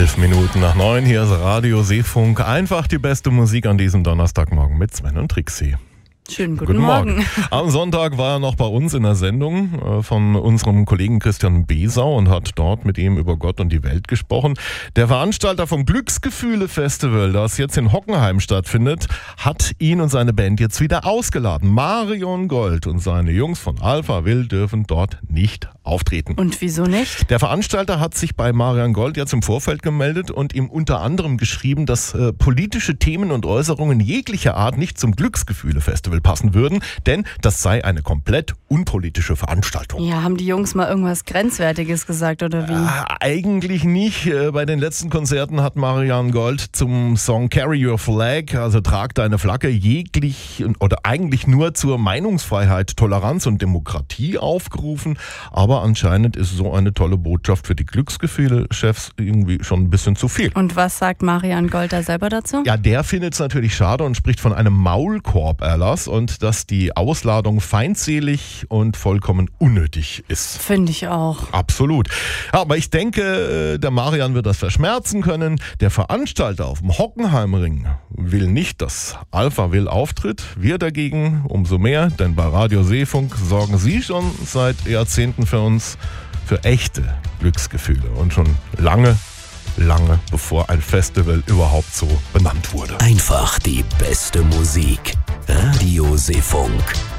8:11. Hier ist Radio Seefunk. Einfach die beste Musik an diesem Donnerstagmorgen mit Sven und Trixie. Schönen guten Morgen. Am Sonntag war er noch bei uns in der Sendung von unserem Kollegen Christian Besau und hat dort mit ihm über Gott und die Welt gesprochen. Der Veranstalter vom Glücksgefühle-Festival, das jetzt in Hockenheim stattfindet, hat ihn und seine Band jetzt wieder ausgeladen. Marion Gold und seine Jungs von Alpha Will dürfen dort nicht auftreten. Und wieso nicht? Der Veranstalter hat sich bei Marion Gold jetzt im Vorfeld gemeldet und ihm unter anderem geschrieben, dass politische Themen und Äußerungen jeglicher Art nicht zum Glücksgefühle-Festival passen würden, denn das sei eine komplett unpolitische Veranstaltung. Ja, haben die Jungs mal irgendwas Grenzwertiges gesagt oder wie? Eigentlich nicht. Bei den letzten Konzerten hat Marion Gold zum Song Carry Your Flag, also Trag deine Flagge, jeglich oder eigentlich nur zur Meinungsfreiheit, Toleranz und Demokratie aufgerufen. Aber anscheinend ist so eine tolle Botschaft für die Glücksgefühle-Chefs irgendwie schon ein bisschen zu viel. Und was sagt Marion Gold da selber dazu? Ja, der findet es natürlich schade und spricht von einem Maulkorb-Erlass und dass die Ausladung feindselig und vollkommen unnötig ist. Finde ich auch. Absolut. Aber ich denke, der Marian wird das verschmerzen können. Der Veranstalter auf dem Hockenheimring will nicht, dass Alpha Will auftritt. Wir dagegen umso mehr, denn bei Radio Seefunk sorgen Sie schon seit Jahrzehnten für uns für echte Glücksgefühle und schon lange bevor ein Festival überhaupt so benannt wurde. Einfach die beste Musik. Radio Seefunk.